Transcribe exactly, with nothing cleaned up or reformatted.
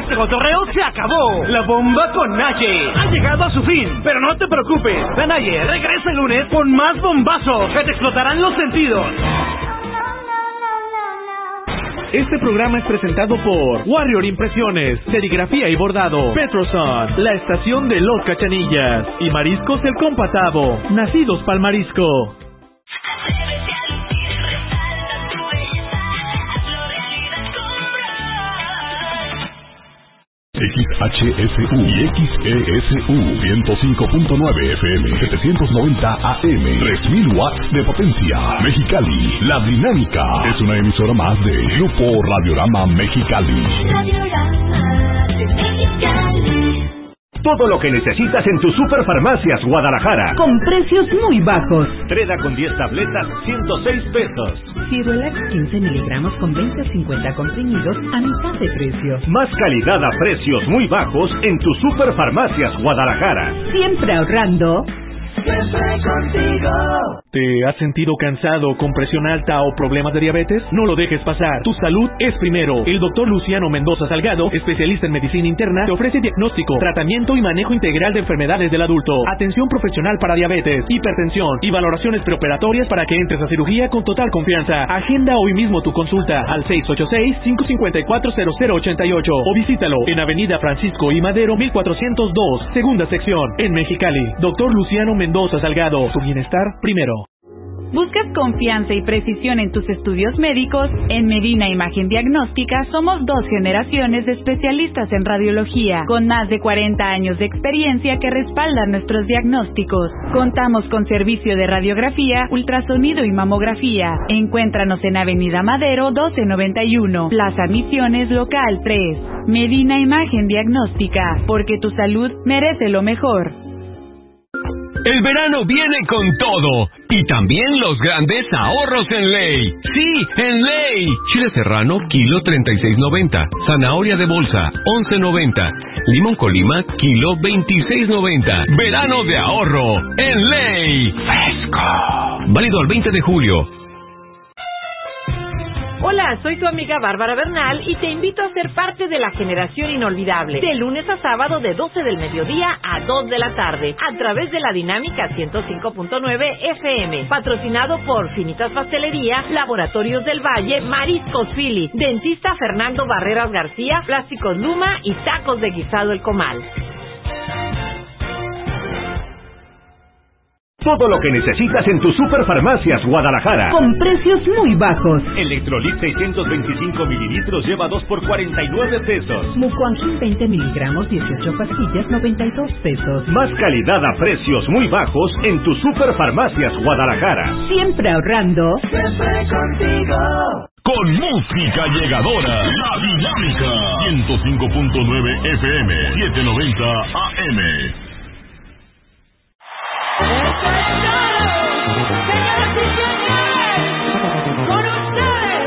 Este cotorreo se acabó. La bomba con Naye ha llegado a su fin. Pero no te preocupes, la Naye regresa el lunes con más bombazos que te explotarán los sentidos. Este programa es presentado por Warrior Impresiones, Serigrafía y Bordado, Petroson, la estación de Los Cachanillas y Mariscos El Compatavo, nacidos pa'l marisco. X H F U y X E S U ciento cinco punto nueve F M, setecientos noventa A M, tres mil watts de potencia. Mexicali, La Dinámica es una emisora más de Grupo Radiorama Mexicali. Radiorama de Mexicali. Todo lo que necesitas en tus Superfarmacias Guadalajara. Con precios muy bajos. Treda con diez tabletas, ciento seis pesos. Cirolax quince miligramos con veinte a cincuenta comprimidos a mitad de precio. Más calidad a precios muy bajos en tus Superfarmacias Guadalajara. Siempre ahorrando. Siempre contigo. ¿Te has sentido cansado, con presión alta o problemas de diabetes? No lo dejes pasar. Tu salud es primero. El doctor Luciano Mendoza Salgado, especialista en medicina interna, te ofrece diagnóstico, tratamiento y manejo integral de enfermedades del adulto, atención profesional para diabetes, hipertensión y valoraciones preoperatorias para que entres a cirugía con total confianza. Agenda hoy mismo tu consulta al seis ocho seis, cinco cinco cuatro, cero cero ocho ocho o visítalo en Avenida Francisco I. Madero mil cuatrocientos dos, segunda sección, en Mexicali. Doctor Luciano Mendoza Salgado, su bienestar primero. ¿Buscas confianza y precisión en tus estudios médicos? En Medina Imagen Diagnóstica somos dos generaciones de especialistas en radiología, con más de cuarenta años de experiencia que respaldan nuestros diagnósticos. Contamos con servicio de radiografía, ultrasonido y mamografía. Encuéntranos en Avenida Madero doce noventa y uno, Plaza Misiones, local tres. Medina Imagen Diagnóstica, porque tu salud merece lo mejor. El verano viene con todo y también los grandes ahorros en Ley. Sí, en Ley. Chile serrano, kilo treinta y seis noventa. Zanahoria de bolsa, once noventa. Limón Colima, kilo veintiséis noventa. Verano de ahorro en Ley. Fresco. Válido al veinte de julio. Hola, soy tu amiga Bárbara Bernal y te invito a ser parte de la generación inolvidable, de lunes a sábado de doce del mediodía a dos de la tarde, a través de la Dinámica ciento cinco punto nueve F M, patrocinado por Finitas Pastelería, Laboratorios del Valle, Mariscos Philly, Dentista Fernando Barreras García, Plásticos Luma y Tacos de Guisado El Comal. Todo lo que necesitas en tus Superfarmacias Guadalajara. Con precios muy bajos. Electrolit seiscientos veinticinco mililitros lleva dos por cuarenta y nueve pesos. Mucoangin veinte miligramos, dieciocho pastillas, noventa y dos pesos. Más calidad a precios muy bajos en tus Superfarmacias Guadalajara. Siempre ahorrando. Siempre contigo. Con música llegadora, La Dinámica ciento cinco punto nueve F M, setecientos noventa A M.